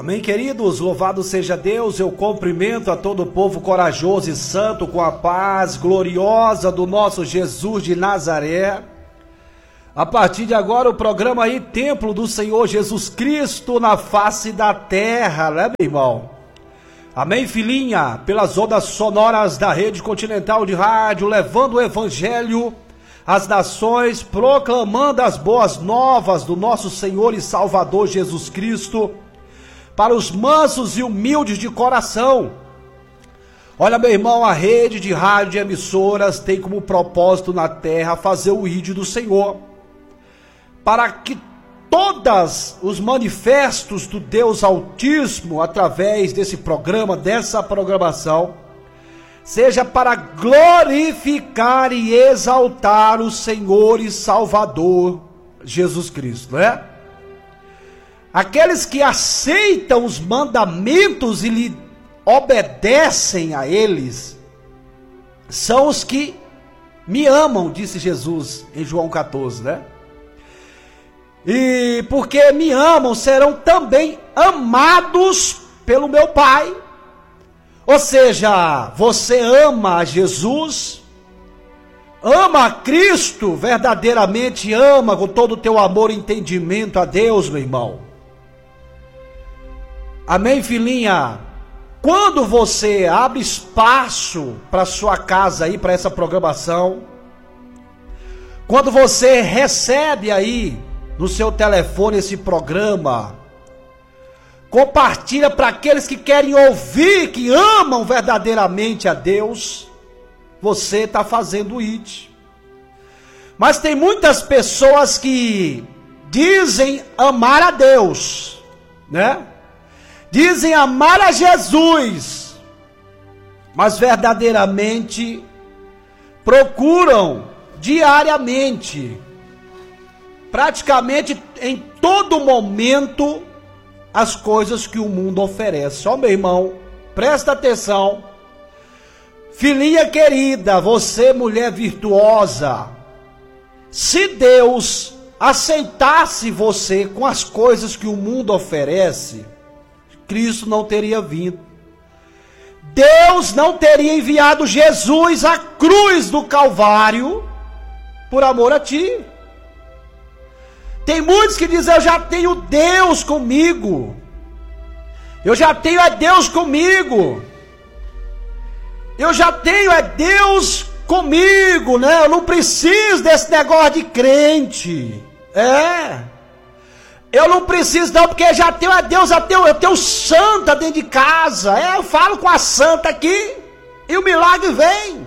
Amém, queridos? Louvado seja Deus. Eu cumprimento a todo o povo corajoso e santo com a paz gloriosa do nosso Jesus de Nazaré. A partir de agora o programa aí, Templo do Senhor Jesus Cristo na face da terra, né, meu irmão? Amém, filhinha? Pelas ondas sonoras da Rede Continental de Rádio, levando o Evangelho às nações, proclamando as boas novas do nosso Senhor e Salvador Jesus Cristo, para os mansos e humildes de coração. Olha, meu irmão, a rede de rádio e emissoras tem como propósito na terra fazer o ídolo do Senhor, para que todos os manifestos do Deus Altíssimo, através desse programa, dessa programação, seja para glorificar e exaltar o Senhor e Salvador Jesus Cristo, né? Aqueles que aceitam os mandamentos e lhe obedecem a eles, são os que me amam, disse Jesus em João 14, né? E porque me amam, serão também amados pelo meu Pai. Ou seja, você ama a Jesus, ama a Cristo, verdadeiramente ama com todo o teu amor e entendimento a Deus, meu irmão. Amém, filhinha? Quando você abre espaço para sua casa aí, para essa programação, quando você recebe aí no seu telefone esse programa, compartilha para aqueles que querem ouvir, que amam verdadeiramente a Deus, você está fazendo it. Mas tem muitas pessoas que dizem amar a Deus, né? Dizem amar a Jesus, mas verdadeiramente procuram diariamente, praticamente em todo momento, as coisas que o mundo oferece. Ó, meu irmão, presta atenção. Filhinha querida, você mulher virtuosa, se Deus aceitasse você com as coisas que o mundo oferece, Cristo não teria vindo. Deus não teria enviado Jesus à cruz do Calvário por amor a ti. Tem muitos que dizem: eu já tenho Deus comigo, eu já tenho Deus comigo, eu já tenho Deus comigo, né? Eu não preciso desse negócio de crente, eu não preciso não, porque já tenho Deus, eu tenho santa dentro de casa, eu falo com a santa aqui, e o milagre vem.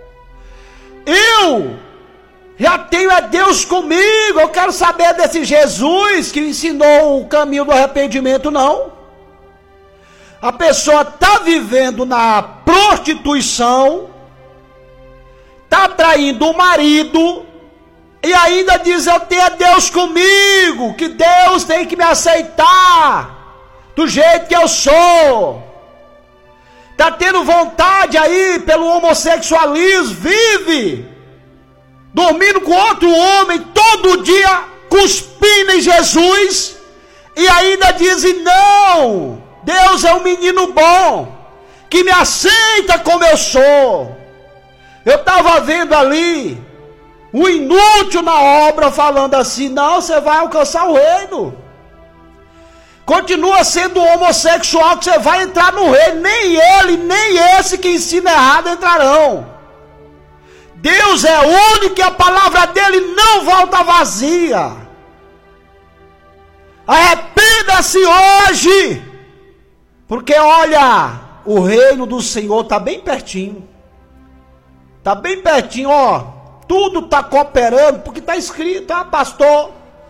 Eu já tenho Deus comigo, eu quero saber desse Jesus que ensinou o caminho do arrependimento, não. A pessoa está vivendo na prostituição, está traindo o marido, e ainda diz: eu tenho Deus comigo, que Deus tem que me aceitar do jeito que eu sou. Está tendo vontade aí pelo homossexualismo, vive dormindo com outro homem, todo dia cuspindo em Jesus, e ainda dizem: não, Deus é um menino bom, que me aceita como eu sou. Eu estava vendo ali um inútil na obra falando assim: não, você vai alcançar o reino. Continua sendo homossexual que você vai entrar no reino. Nem ele, nem esse que ensina errado entrarão. Deus é único e a palavra dele não volta vazia. Arrependa-se hoje, porque olha, o reino do Senhor está bem pertinho. Está bem pertinho, ó. Tudo está cooperando, porque está escrito, pastor.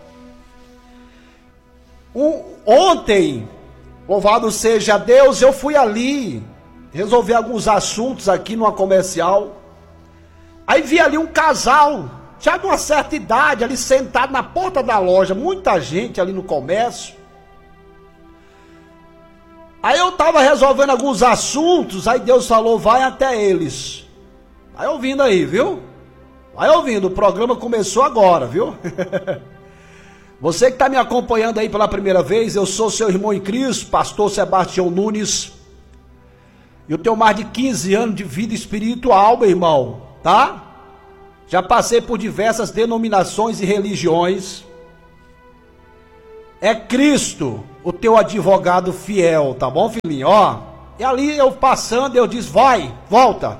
Ontem, louvado seja Deus, eu fui ali resolver alguns assuntos aqui numa comercial. Aí vi ali um casal, já de uma certa idade, ali sentado na porta da loja, muita gente ali no comércio. Aí eu estava resolvendo alguns assuntos, aí Deus falou: vai até eles. Vai ouvindo aí, viu? Vai ouvindo, o programa começou agora, viu? Você que está me acompanhando aí pela primeira vez, eu sou seu irmão em Cristo, pastor Sebastião Nunes. Eu tenho mais de 15 anos de vida espiritual, meu irmão, tá? Já passei por diversas denominações e religiões. É Cristo o teu advogado fiel, tá bom, filhinho? Ó, e ali eu passando, eu disse, vai, volta.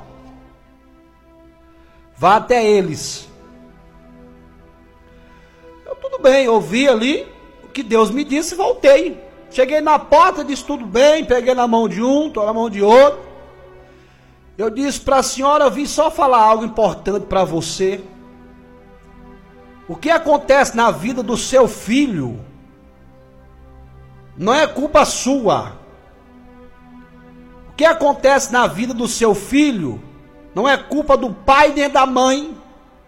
Vá até eles. Tudo bem, ouvi ali o que Deus me disse e voltei. Cheguei na porta, disse tudo bem, peguei na mão de um, tô na mão de outro. Eu disse para a senhora, eu vim só falar algo importante para você. O que acontece na vida do seu filho não é culpa sua. O que acontece na vida do seu filho não é culpa do pai nem da mãe.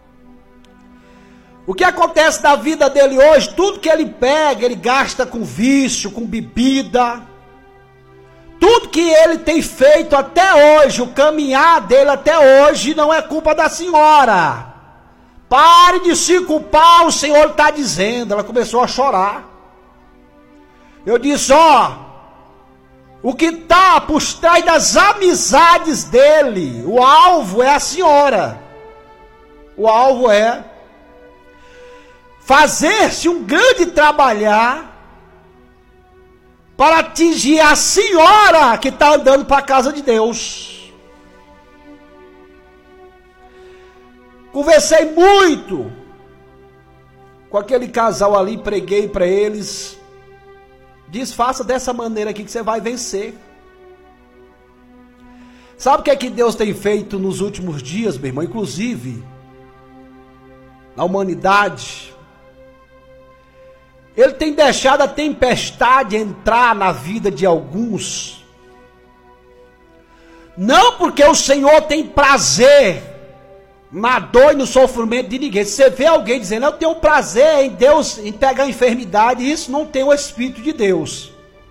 O que acontece na vida dele hoje, tudo que ele pega, ele gasta com vício, com bebida. Tudo que ele tem feito até hoje, o caminhar dele até hoje, não é culpa da senhora. Pare de se culpar, o Senhor está dizendo. Ela começou a chorar. Eu disse, ó, o que está por trás das amizades dele, o alvo é a senhora. O alvo é fazer-se um grande trabalhar para atingir a senhora que está andando para a casa de Deus. Conversei muito com aquele casal ali, preguei para eles. Diz, faça dessa maneira aqui que você vai vencer. Sabe o que é que Deus tem feito nos últimos dias, meu irmão? Inclusive, na humanidade, Ele tem deixado a tempestade entrar na vida de alguns. Não porque o Senhor tem prazer na dor e no sofrimento de ninguém. Se você vê alguém dizendo, eu tenho prazer em Deus, em pegar a enfermidade, isso não tem o Espírito de Deus.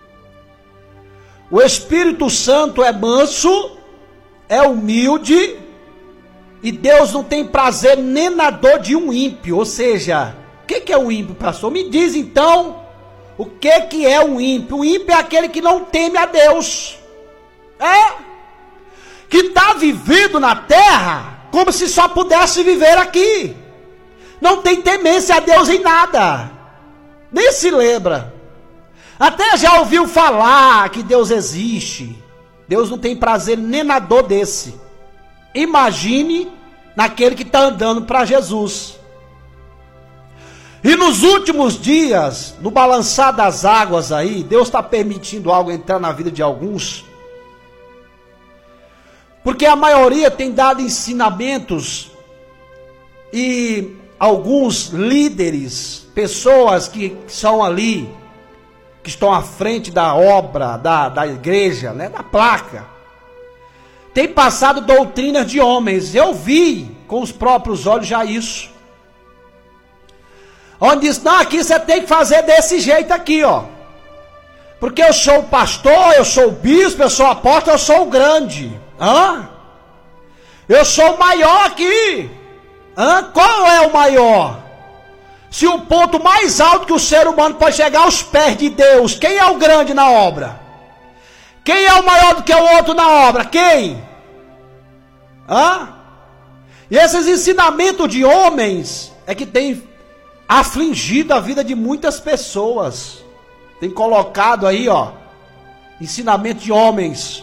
O Espírito Santo é manso, é humilde, e Deus não tem prazer nem na dor de um ímpio. Ou seja, o que é um ímpio, pastor? Me diz então, o que é um ímpio? O ímpio é aquele que não teme a Deus. Que está vivendo na terra como se só pudesse viver aqui. Não tem temência a Deus em nada. Nem se lembra. Até já ouviu falar que Deus existe. Deus não tem prazer nem na dor desse. Imagine naquele que está andando para Jesus. E nos últimos dias, no balançar das águas aí, Deus está permitindo algo entrar na vida de alguns. Porque a maioria tem dado ensinamentos e alguns líderes, pessoas que são ali, que estão à frente da obra, da igreja, né, da placa, tem passado doutrinas de homens. Eu vi com os próprios olhos já isso. Onde diz, não, aqui você tem que fazer desse jeito aqui, ó. Porque eu sou o pastor, eu sou o bispo, eu sou o apóstolo, eu sou o grande. Eu sou o maior aqui. Qual é o maior? Se o ponto mais alto que o ser humano pode chegar aos pés de Deus, quem é o grande na obra? Quem é o maior do que o outro na obra? Quem? E esses ensinamentos de homens é que tem afligido a vida de muitas pessoas. Tem colocado aí, ó, ensinamento de homens.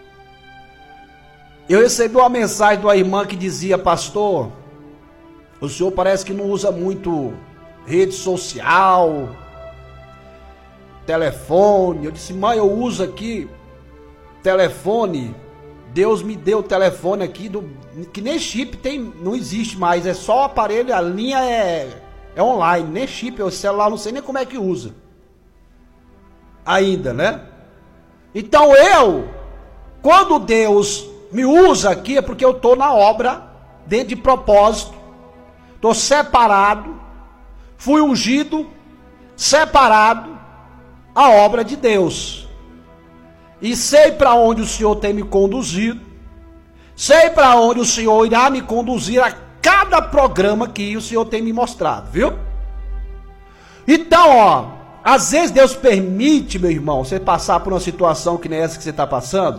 Eu recebi uma mensagem de uma irmã que dizia, pastor, o senhor parece que não usa muito rede social, telefone. Eu disse, mãe, eu uso aqui telefone. Deus me deu o telefone aqui, que nem chip tem, não existe mais, é só o aparelho, a linha é online, nem chip, o celular não sei nem como é que usa. Ainda, né? Então quando Deus me usa aqui, é porque eu estou na obra, dentro de propósito, estou separado, fui ungido, separado, a obra de Deus. E sei para onde o Senhor tem me conduzido, sei para onde o Senhor irá me conduzir a cada programa que o Senhor tem me mostrado, viu? Então, ó, às vezes Deus permite, meu irmão, você passar por uma situação que nem essa que você está passando.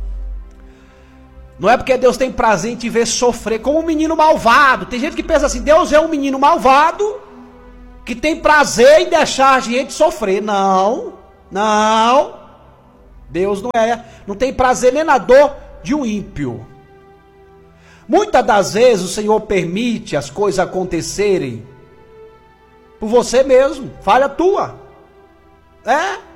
Não é porque Deus tem prazer em te ver sofrer como um menino malvado. Tem gente que pensa assim, Deus é um menino malvado que tem prazer em deixar a gente sofrer. Não, não. Deus não tem prazer nem na dor de um ímpio. Muitas das vezes o Senhor permite as coisas acontecerem por você mesmo, falha tua.